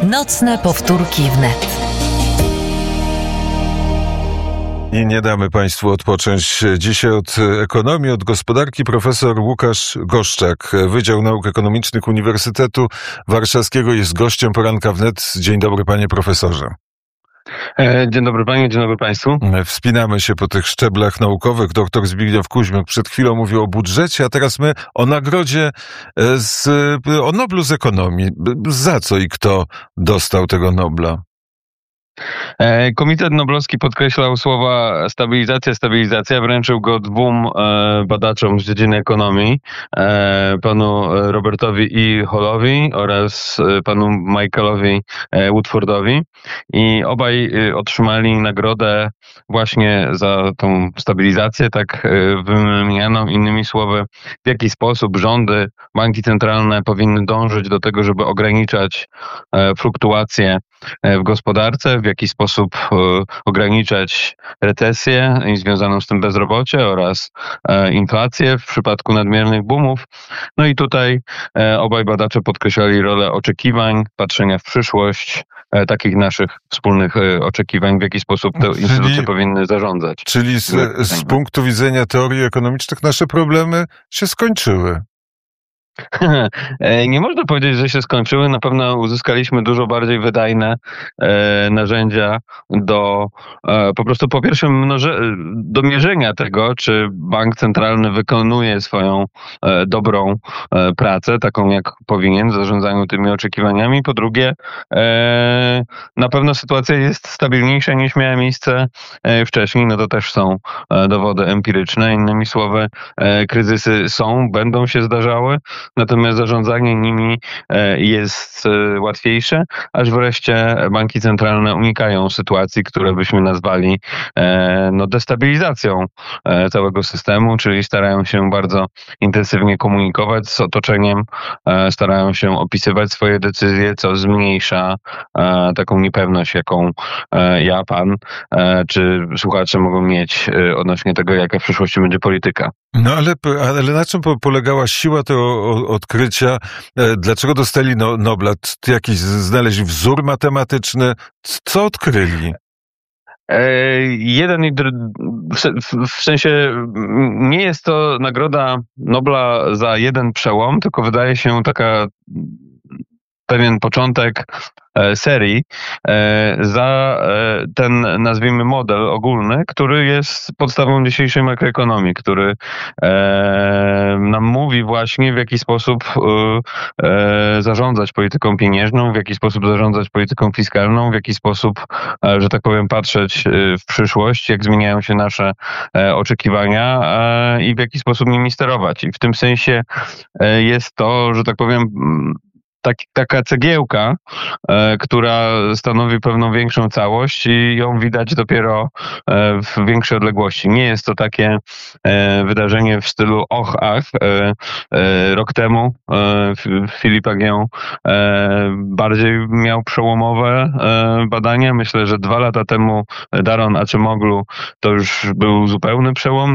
Nocne powtórki wnet. I nie damy Państwu odpocząć dzisiaj od ekonomii, od gospodarki. Profesor Łukasz Goszczak, Wydział Nauk Ekonomicznych Uniwersytetu Warszawskiego, jest gościem poranka wnet. Dzień dobry, panie profesorze. Dzień dobry panie, dzień dobry państwu. Wspinamy się po tych szczeblach naukowych. Doktor Zbigniew Kuźmiuk przed chwilą mówił o budżecie, a teraz my o nagrodzie, o Noblu z ekonomii. Za co i kto dostał tego Nobla? Komitet Noblowski podkreślał słowa stabilizacja, wręczył go dwóm badaczom z dziedziny ekonomii, panu Robertowi E. Hallowi oraz panu Michaelowi Woodfordowi, i obaj otrzymali nagrodę właśnie za tą stabilizację, tak wymienianą. Innymi słowy, w jaki sposób rządy, banki centralne powinny dążyć do tego, żeby ograniczać fluktuacje w gospodarce, w jaki sposób ograniczać recesję i związaną z tym bezrobocie oraz inflację w przypadku nadmiernych boomów. No i tutaj obaj badacze podkreślali rolę oczekiwań, patrzenia w przyszłość, takich naszych wspólnych oczekiwań, w jaki sposób te instytucje powinny zarządzać. Czyli z punktu widzenia teorii ekonomicznych nasze problemy się skończyły. Nie można powiedzieć, że się skończyły. Na pewno uzyskaliśmy dużo bardziej wydajne narzędzia do po prostu po pierwsze do mierzenia tego, czy bank centralny wykonuje swoją dobrą pracę, taką jak powinien w zarządzaniu tymi oczekiwaniami. Po drugie, na pewno sytuacja jest stabilniejsza niż miała miejsce wcześniej. No to też są dowody empiryczne. Innymi słowy, kryzysy będą się zdarzały, natomiast zarządzanie nimi jest łatwiejsze, aż wreszcie banki centralne unikają sytuacji, które byśmy nazwali destabilizacją całego systemu, czyli starają się bardzo intensywnie komunikować z otoczeniem, starają się opisywać swoje decyzje, co zmniejsza taką niepewność, jaką ja, pan czy słuchacze mogą mieć odnośnie tego, jaka w przyszłości będzie polityka. No ale na czym polegała siła tego odkrycia? Dlaczego dostali Nobla? Jakiś znaleźli wzór matematyczny? Co odkryli? W sensie nie jest to nagroda Nobla za jeden przełom, tylko wydaje się pewien początek serii za ten, nazwijmy, model ogólny, który jest podstawą dzisiejszej makroekonomii, który nam mówi właśnie, w jaki sposób zarządzać polityką pieniężną, w jaki sposób zarządzać polityką fiskalną, w jaki sposób, że tak powiem, patrzeć w przyszłość, jak zmieniają się nasze oczekiwania i w jaki sposób nimi sterować. I w tym sensie jest to, że tak powiem, taka cegiełka, która stanowi pewną większą całość i ją widać dopiero w większej odległości. Nie jest to takie wydarzenie w stylu ach. Rok temu Philippe Aghion bardziej miał przełomowe badania. Myślę, że 2 lata temu Daron Acemoglu to już był zupełny przełom.